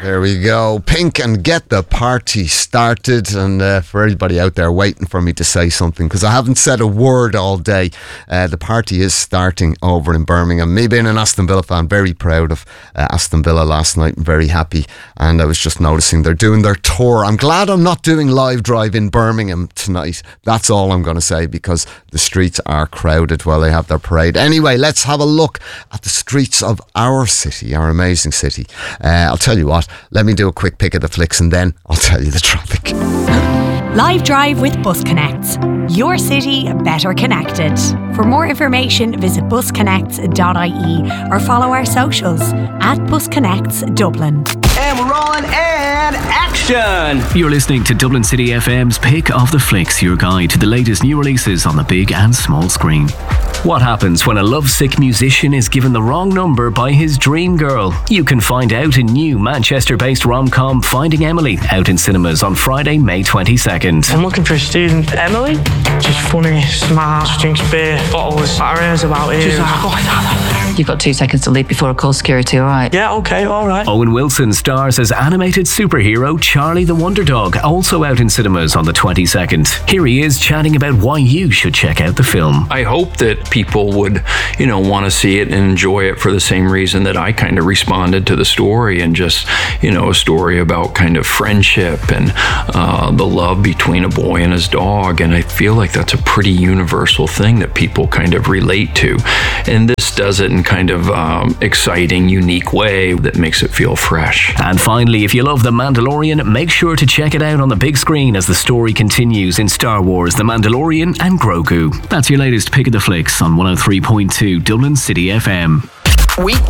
There we go. Pink and Get the Party Started. And for everybody out there waiting for me to say something, because I haven't said a word all day, the party is starting over in Birmingham. Me being an Aston Villa fan, very proud of Aston Villa last night, very happy. And I was just noticing they're doing their tour. I'm glad I'm not doing live drive in Birmingham tonight. That's all I'm going to say, because the streets are crowded while they have their parade. Anyway, let's have a look at the streets of our city, our amazing city. I'll tell you what, let me do a quick pick of the flicks and then I'll tell you the traffic. Live Drive with Bus Connect. Your city better connected. For more information, visit busconnects.ie or follow our socials at Bus Connects Dublin. And we're rolling and action! You're listening to Dublin City FM's Pick of the Flicks, your guide to the latest new releases on the big and small screen. What happens when a lovesick musician is given the wrong number by his dream girl? You can find out in new Manchester-based rom-com Finding Emily, out in cinemas on Friday, May 22nd. I'm looking for a student. Emily? She's funny, smart, drinks beer, bottles. Her hair's about here. She's like, oh, You've got 2 seconds to leave before I call security, alright? yeah, okay, alright. Owen Wilson stars as animated superhero Charlie the Wonder Dog, also out in cinemas on the 22nd. Here he is chatting about why you should check out the film. I hope that people would, want to see it and enjoy it for the same reason that I kind of responded to the story, and just, a story about kind of friendship and the love between a boy and his dog. And I feel like that's a pretty universal thing that people kind of relate to. And this does it in kind of exciting, unique way that makes it feel fresh. And finally, if you love The Mandalorian, make sure to check it out on the big screen as the story continues in Star Wars The Mandalorian and Grogu. That's your latest Pick of the Flicks on 103.2 Dublin City FM. Week